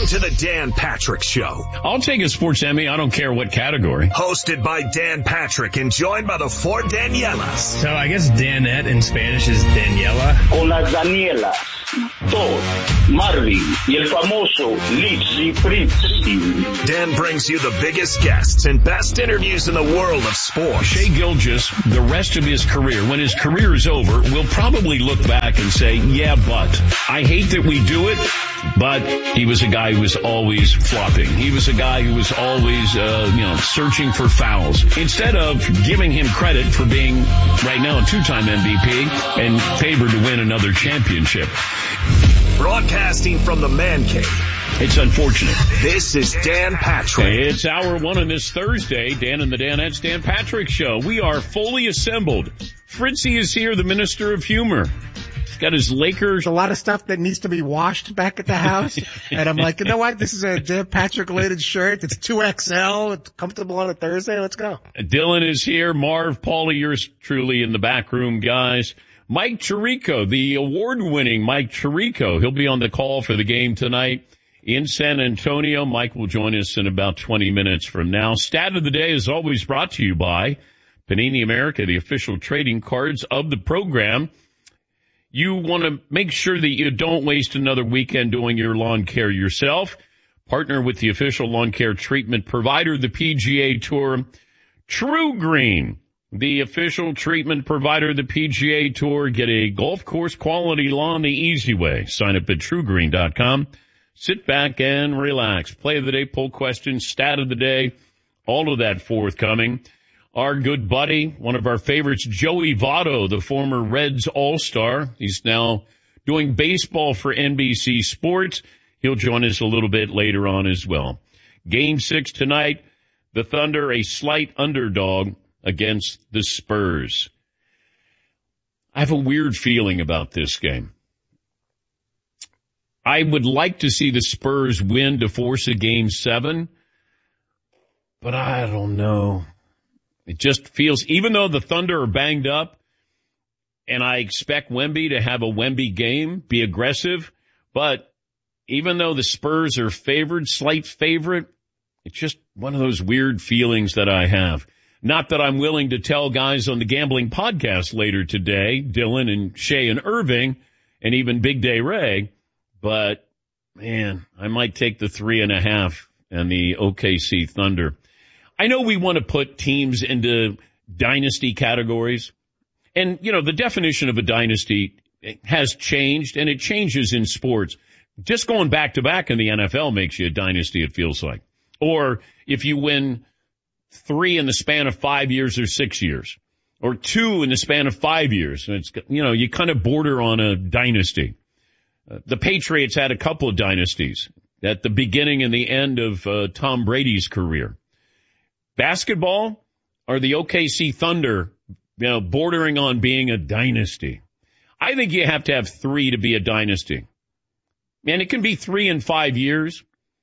to the Dan Patrick Show. I'll take a sports Emmy. I don't care what category. Hosted by Dan Patrick and joined by the four Danielas. So I guess Danette in Spanish is Daniela. Con las Danielas, Todd, Marvin y el famoso Lizzy Fritzy. Dan brings you the biggest guests and best interviews in the world of sports. Shea Gilgeous, the rest of his career, when his career is over, will probably look back and say, yeah, but I hate that we do it, but he was a guy who was always flopping. He was a guy who was always, searching for fouls. Instead of giving him credit for being right now a two-time MVP and favored to win another championship. Broadcasting from the Man Cave. It's unfortunate. This is Dan Patrick. It's hour one on this Thursday. Dan and the Danettes, Dan Patrick Show. We are fully assembled. Fritzy is here, the Minister of Humor. He's got his Lakers. There's a lot of stuff that needs to be washed back at the house. And I'm like, you know what? This is a Dan Patrick related shirt. It's 2XL. It's comfortable on a Thursday. Let's go. Dylan is here. Marv, Paulie, yours truly in the back room, guys. Mike Tirico, the award-winning Mike Tirico. He'll be on the call for the game tonight in San Antonio. Mike will join us in about 20 minutes from now. Stat of the day is always brought to you by Panini America, the official trading cards of the program. You want to make sure that you don't waste another weekend doing your lawn care yourself. Partner with the official lawn care treatment provider, the PGA Tour, True Green. The official treatment provider of the PGA Tour. Get a golf course quality lawn the easy way. Sign up at truegreen.com. Sit back and relax. Play of the day, poll question, stat of the day, all of that forthcoming. Our good buddy, one of our favorites, Joey Votto, the former Reds All-Star. He's now doing baseball for NBC Sports. He'll join us a little bit later on as well. Game 6 tonight, the Thunder, a slight underdog against the Spurs. I have a weird feeling about this game. I would like to see the Spurs win to force a Game 7, but I don't know. It just feels, even though the Thunder are banged up, and I expect Wemby to have a Wemby game, be aggressive, but even though the Spurs are favored, slight favorite, it's just one of those weird feelings that I have. Not that I'm willing to tell guys on the Gambling Podcast later today, Dylan and Shea and Irving, and even Big Day Ray, but, man, I might take the 3.5 and the OKC Thunder. I know we want to put teams into dynasty categories, and, the definition of a dynasty has changed, and it changes in sports. Just going back-to-back in the NFL makes you a dynasty, it feels like. Or if you win 3 in the span of 5 years or 6 years, or 2 in the span of 5 years. It's, you kind of border on a dynasty. The Patriots had a couple of dynasties at the beginning and the end of Tom Brady's career. Basketball or the OKC Thunder, bordering on being a dynasty. I think you have to have 3 to be a dynasty. And it can be 3 in 5 years.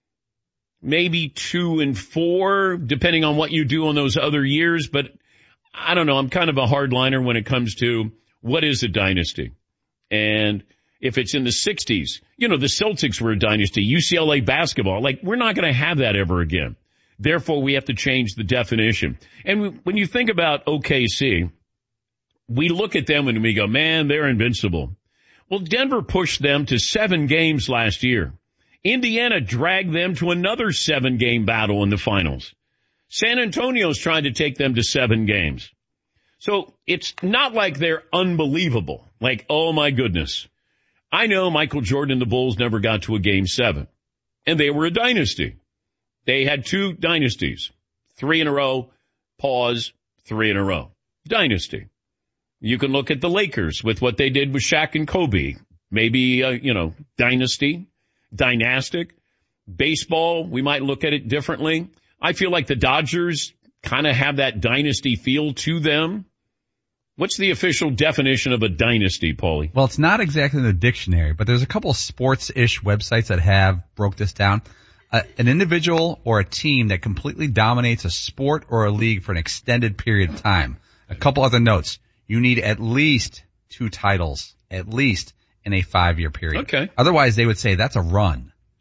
Maybe 2 and 4, depending on what you do on those other years. But I don't know. I'm kind of a hardliner when it comes to what is a dynasty. And if it's in the 60s, the Celtics were a dynasty, UCLA basketball. We're not going to have that ever again. Therefore, we have to change the definition. And when you think about OKC, we look at them and we go, man, they're invincible. Well, Denver pushed them to 7 games last year. Indiana dragged them to another 7-game battle in the finals. San Antonio's trying to take them to 7 games. So it's not like they're unbelievable. Oh my goodness. I know Michael Jordan and the Bulls never got to a Game 7. And they were a dynasty. They had 2 dynasties. 3 in a row, pause, 3 in a row. Dynasty. You can look at the Lakers with what they did with Shaq and Kobe. Maybe, dynasty. Dynastic. Baseball, we might look at it differently. I feel like the Dodgers kind of have that dynasty feel to them. What's the official definition of a dynasty, Paulie? Well, it's not exactly in the dictionary, but there's a couple of sports-ish websites that broke this down. An individual or a team that completely dominates a sport or a league for an extended period of time. A couple other notes. You need at least 2 titles, at least, in a 5-year period. Okay. Otherwise, they would say that's a run.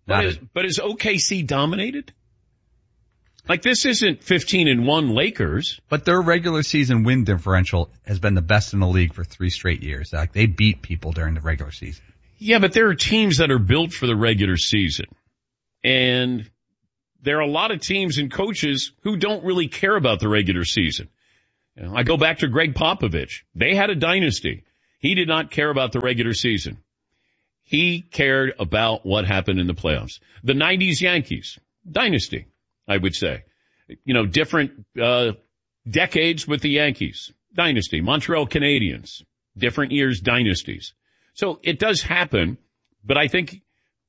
But is OKC dominated? Like, this isn't 15-1 Lakers. But their regular season win differential has been the best in the league for 3 straight years. Like, they beat people during the regular season. Yeah, but there are teams that are built for the regular season. And there are a lot of teams and coaches who don't really care about the regular season. You know, I go back to Greg Popovich. They had a dynasty. He did not care about the regular season. He cared about what happened in the playoffs. The 90s Yankees, dynasty, I would say. You know, different decades with the Yankees, dynasty. Montreal Canadiens, different years, dynasties. So it does happen, but I think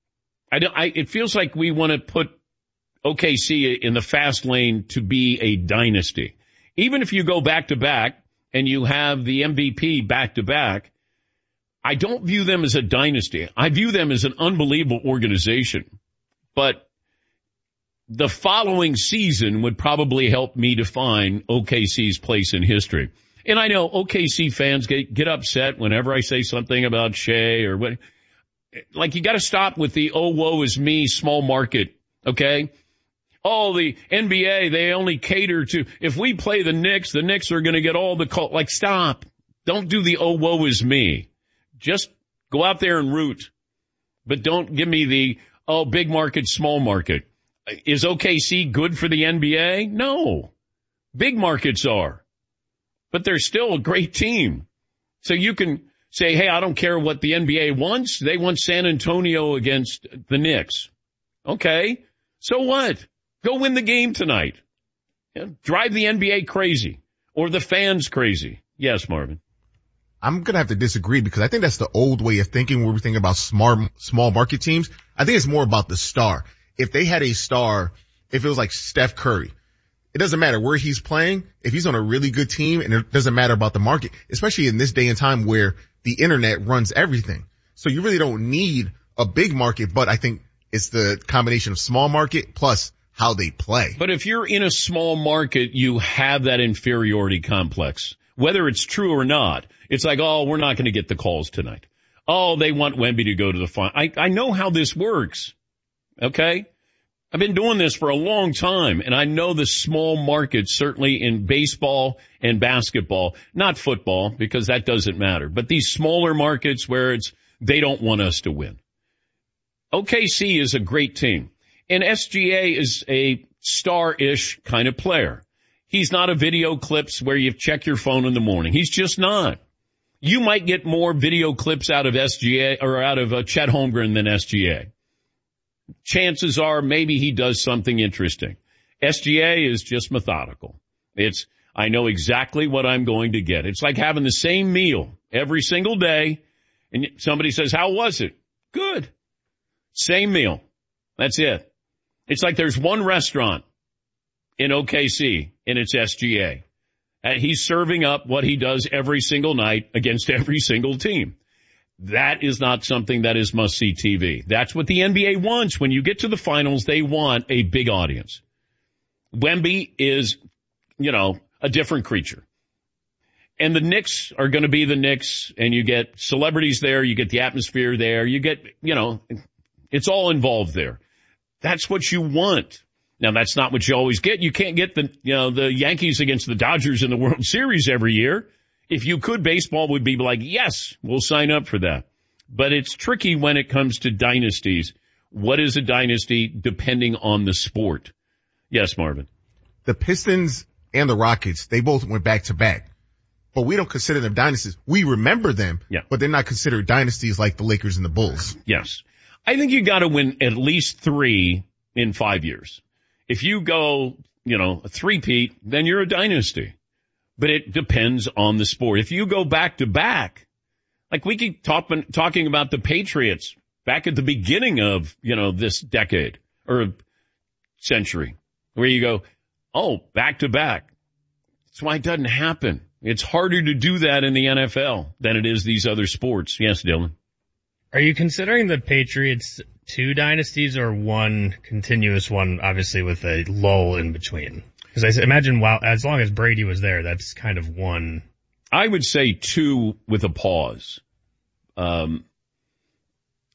it feels like we want to put OKC in the fast lane to be a dynasty. Even if you go back-to-back and you have the MVP back-to-back, I don't view them as a dynasty. I view them as an unbelievable organization. But the following season would probably help me define OKC's place in history. And I know OKC fans get upset whenever I say something about Shea or what. Like, you got to stop with the, oh, woe is me, small market, okay? Oh, the NBA, they only cater to, if we play the Knicks are going to get all the call. Like, stop. Don't do the, oh, woe is me. Just go out there and root. But don't give me the, oh, big market, small market. Is OKC good for the NBA? No. Big markets are. But they're still a great team. So you can say, hey, I don't care what the NBA wants. They want San Antonio against the Knicks. Okay. So what? Go win the game tonight. Drive the NBA crazy or the fans crazy. Yes, Marvin. I'm going to have to disagree because I think that's the old way of thinking when we think about small market teams. I think it's more about the star. If they had a star, if it was like Steph Curry, it doesn't matter where he's playing. If he's on a really good team, and it doesn't matter about the market, especially in this day and time where the internet runs everything. So you really don't need a big market, but I think it's the combination of small market plus how they play. But if you're in a small market, you have that inferiority complex. Whether it's true or not, it's like, oh, we're not going to get the calls tonight. Oh, they want Wemby to go to the final. I know how this works. Okay? I've been doing this for a long time, and I know the small markets, certainly in baseball and basketball, not football, because that doesn't matter, but these smaller markets where they don't want us to win. OKC is a great team, and SGA is a star-ish kind of player. He's not a video clips where you check your phone in the morning. He's just not. You might get more video clips out of SGA or out of Chet Holmgren than SGA. Chances are maybe he does something interesting. SGA is just methodical. I know exactly what I'm going to get. It's like having the same meal every single day, and somebody says, how was it? Good. Same meal. That's it. It's like there's one restaurant in OKC, and it's SGA. And he's serving up what he does every single night against every single team. That is not something that is must-see TV. That's what the NBA wants. When you get to the finals, they want a big audience. Wemby is, a different creature. And the Knicks are going to be the Knicks, and you get celebrities there, you get the atmosphere there, you get, it's all involved there. That's what you want. Now, that's not what you always get. You can't get the Yankees against the Dodgers in the World Series every year. If you could, baseball would be like, yes, we'll sign up for that. But it's tricky when it comes to dynasties. What is a dynasty depending on the sport? Yes, Marvin. The Pistons and the Rockets, they both went back to back. But we don't consider them dynasties. We remember them, but they're not considered dynasties like the Lakers and the Bulls. Yes. I think you got to win at least 3 in 5 years. If you go, a three-peat, then you're a dynasty. But it depends on the sport. If you go back to back, like we keep talking about the Patriots back at the beginning of, this decade or century, where you go, oh, back to back. That's why it doesn't happen. It's harder to do that in the NFL than it is these other sports. Yes, Dylan. Are you considering the Patriots 2 dynasties or one continuous one, obviously with a lull in between? Because I imagine as long as Brady was there, that's kind of one. I would say 2 with a pause.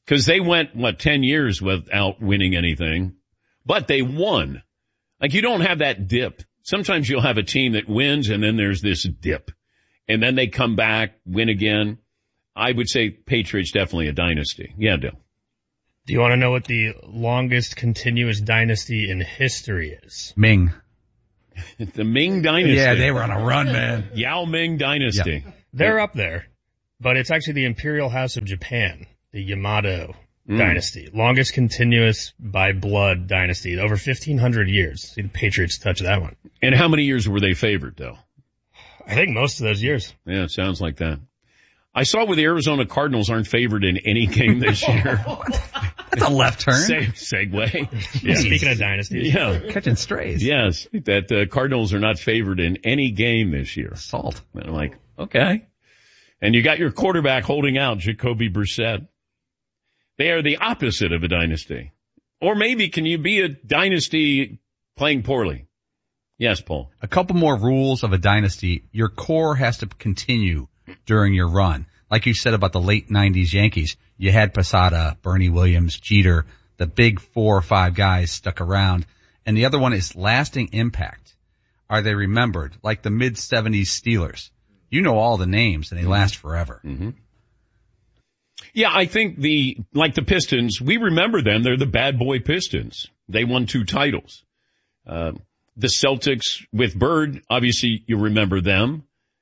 Because they went, 10 years without winning anything, but they won. Like, you don't have that dip. Sometimes you'll have a team that wins and then there's this dip. And then they come back, win again. I would say Patriots definitely a dynasty. Yeah, Dale. Do you want to know what the longest continuous dynasty in history is? Ming. The Ming Dynasty. Yeah, they were on a run, man. Yao Ming Dynasty. Yeah. They're up there, but it's actually the Imperial House of Japan, the Yamato Dynasty. Longest continuous by blood dynasty, over 1,500 years. See the Patriots touch that one. And how many years were they favored, though? I think most of those years. Yeah, it sounds like that. I saw where the Arizona Cardinals aren't favored in any game this year. It's a left turn. Segue. Yeah. Speaking of dynasties. Yeah. Catching strays. Yes, that the Cardinals are not favored in any game this year. Salt. And I'm like, okay. And you got your quarterback holding out, Jacoby Brissett. They are the opposite of a dynasty. Or maybe can you be a dynasty playing poorly? Yes, Paul. A couple more rules of a dynasty. Your core has to continue during your run. Like you said about the late 90s Yankees, you had Posada, Bernie Williams, Jeter, the big 4 or 5 guys stuck around. And the other one is lasting impact. Are they remembered? Like the mid-70s Steelers. You know all the names and they last forever. Mm-hmm. Yeah, I think like the Pistons, we remember them. They're the bad boy Pistons. They won 2 titles. The Celtics with Bird, obviously you remember them.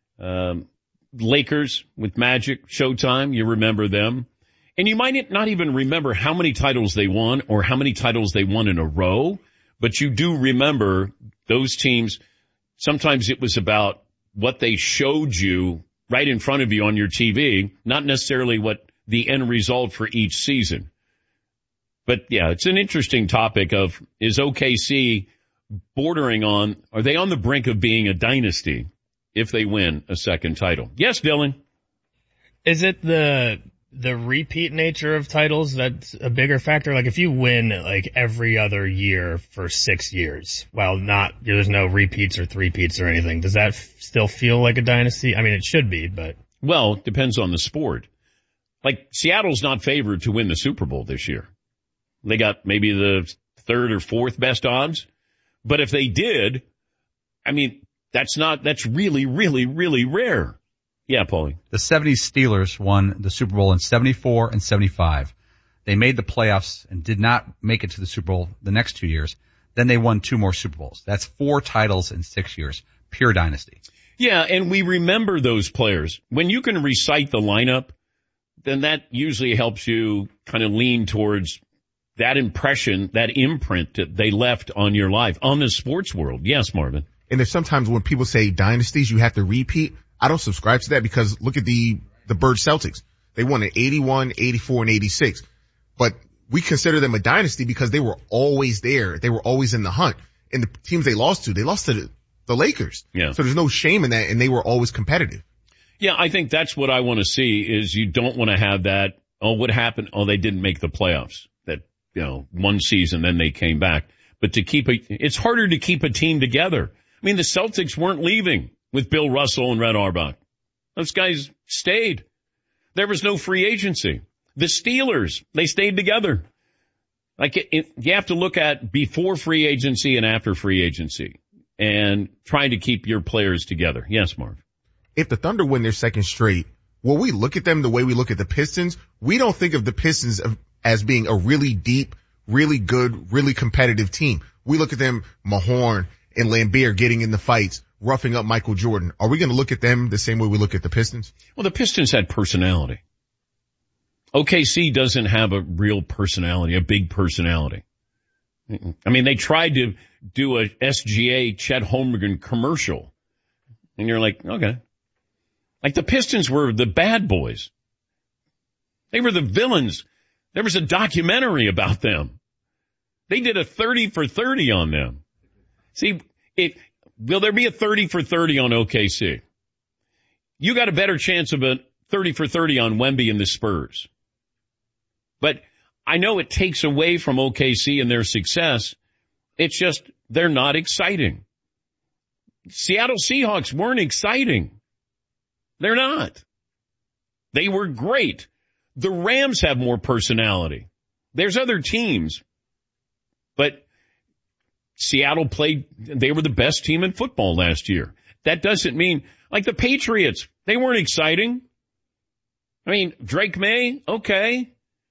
Lakers with Magic, Showtime, you remember them. And you might not even remember how many titles they won or how many titles they won in a row, but you do remember those teams. Sometimes it was about what they showed you right in front of you on your TV, not necessarily what the end result for each season. But yeah, it's an interesting topic of, is OKC bordering on, are they on the brink of being a dynasty if they win a second title? Yes, Dylan. Is it the repeat nature of titles that's a bigger factor? Like if you win like every other year for 6 years, while there's no repeats or three-peats or anything, does that still feel like a dynasty? I mean, it should be, but. Well, it depends on the sport. Like Seattle's not favored to win the Super Bowl this year. They got maybe the 3rd or 4th best odds. But if they did, I mean, that's really, really, really rare. Yeah, Paulie. The 70s Steelers won the Super Bowl in 74 and 75. They made the playoffs and did not make it to the Super Bowl the next 2 years. Then they won 2 more Super Bowls. That's 4 titles in 6 years. Pure dynasty. Yeah, and we remember those players. When you can recite the lineup, then that usually helps you kind of lean towards that impression, that imprint that they left on your life, on the sports world. Yes, Marvin. And there's sometimes when people say dynasties, you have to repeat. I don't subscribe to that because look at the Bird Celtics. They won in 81, 84, and 86. But we consider them a dynasty because they were always there. They were always in the hunt. And the teams they lost to the Lakers. Yeah. So there's no shame in that, and they were always competitive. Yeah, I think that's what I want to see is you don't want to have that, oh, what happened? Oh, they didn't make the playoffs. That, one season, then they came back. But it's harder to keep a team together. I mean, the Celtics weren't leaving with Bill Russell and Red Auerbach. Those guys stayed. There was no free agency. The Steelers, they stayed together. Like you have to look at before free agency and after free agency and trying to keep your players together. Yes, Marv. If the Thunder win their second straight, will we look at them the way we look at the Pistons? We don't think of the Pistons as being a really deep, really good, really competitive team. We look at them, Mahorn and Lambeer getting in the fights, roughing up Michael Jordan. Are we going to look at them the same way we look at the Pistons? Well, the Pistons had personality. OKC doesn't have a real personality, a big personality. I mean, they tried to do a SGA Chet Holmgren commercial. And you're like, okay. Like the Pistons were the bad boys. They were the villains. There was a documentary about them. They did a 30 for 30 on them. See, will there be a 30 for 30 on OKC? You got a better chance of a 30 for 30 on Wemby and the Spurs. But I know it takes away from OKC and their success. It's just, they're not exciting. Seattle Seahawks weren't exciting. They're not. They were great. The Rams have more personality. There's other teams, but Seattle they were the best team in football last year. That doesn't mean, like the Patriots, they weren't exciting. I mean, Drake May, okay.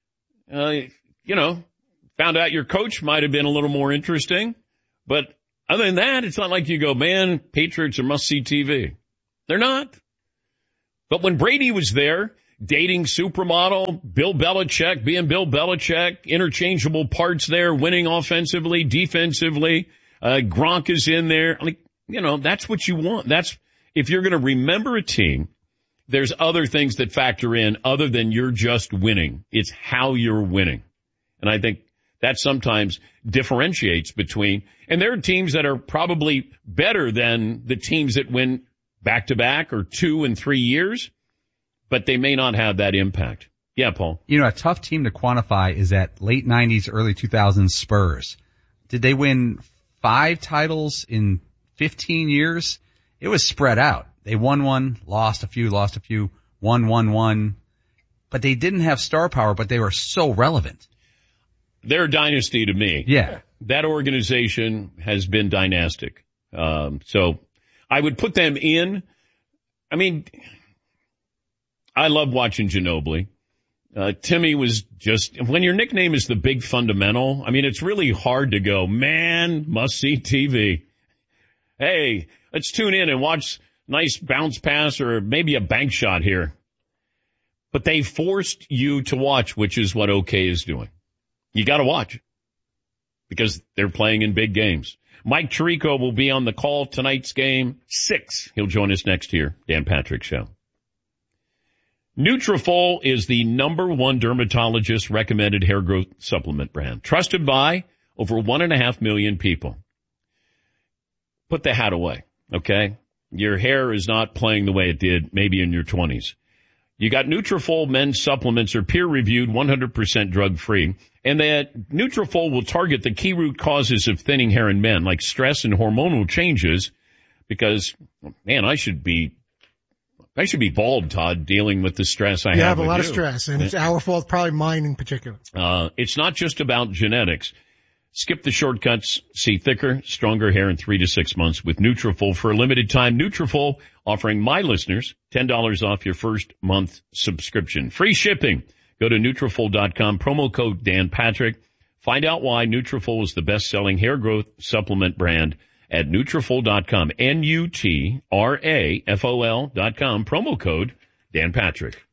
Found out your coach might have been a little more interesting. But other than that, it's not like you go, man, Patriots are must-see TV. They're not. But when Brady was there, dating supermodel, Bill Belichick, being Bill Belichick, interchangeable parts there, winning offensively, defensively, Gronk is in there. That's what you want. If you're going to remember a team, there's other things that factor in other than you're just winning. It's how you're winning. And I think that sometimes differentiates between, and there are teams that are probably better than the teams that win back-to-back or 2 and 3 years, but they may not have that impact. Yeah, Paul. A tough team to quantify is that late 90s, early 2000s Spurs. Did they win 5 titles in 15 years? It was spread out. They won one, lost a few, won. But they didn't have star power, but they were so relevant. They're a dynasty to me. Yeah. That organization has been dynastic. So I would put them in. I mean, I love watching Ginobili. Timmy was when your nickname is the big fundamental, I mean, it's really hard to go, man, must see TV. Hey, let's tune in and watch nice bounce pass or maybe a bank shot here. But they forced you to watch, which is what OK is doing. You got to watch because they're playing in big games. Mike Tirico will be on the call tonight's game 6. He'll join us next year. Dan Patrick Show. Nutrafol is the #1 dermatologist recommended hair growth supplement brand, trusted by over 1.5 million people. Put the hat away, okay? Your hair is not playing the way it did maybe in your 20s. You got Nutrafol men's supplements are peer-reviewed, 100% drug-free. And that Nutrafol will target the key root causes of thinning hair in men, like stress and hormonal changes, because, man, I should be bald, Todd, dealing with the stress I have. You have a lot of stress, and it's our fault, probably mine in particular. It's not just about genetics. Skip the shortcuts, see thicker, stronger hair in 3 to 6 months with Nutrafol. For a limited time, Nutrafol offering my listeners $10 off your first month subscription. Free shipping. Go to Nutrafol.com, promo code Dan Patrick. Find out why Nutrafol is the best-selling hair growth supplement brand at Nutrafol.com, Nutrafol.com, promo code Dan Patrick.